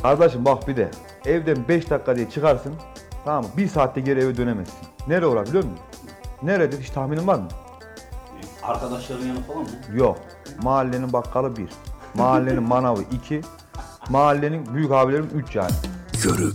Kardeşim bak bir de evden 5 dakika diye çıkarsın. Tamam mı? 1 saatte geri eve dönemezsin. Nereye uğrar biliyor musun? Nerede hiç tahminin var mı? Arkadaşların yanı falan mı? Yok. Mahallenin bakkalı 1. Mahallenin manavı 2. Mahallenin büyük abilerim 3 yani. Yörük.